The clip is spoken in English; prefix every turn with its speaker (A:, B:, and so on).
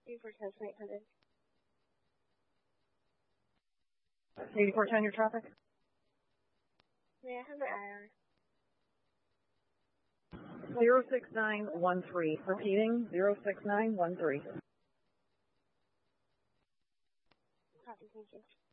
A: 800.
B: 8410, your traffic?
A: May I have my IR?
B: 06913. Repeating, 06913.
A: Copy, thank you.